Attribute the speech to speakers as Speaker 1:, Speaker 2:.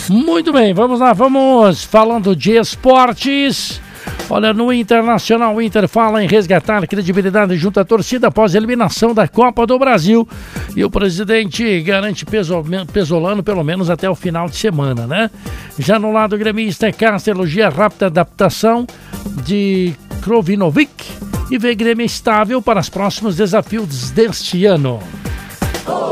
Speaker 1: Muito bem, vamos lá, vamos falando de esportes. Olha, no Internacional, o Inter fala em resgatar credibilidade junto à torcida após a eliminação da Copa do Brasil. E o presidente garante Pesolano pelo menos até o final de semana, né? Já no lado gremista, Castro elogia a rápida adaptação de Krovinovic e vê Grêmio estável para os próximos desafios deste ano.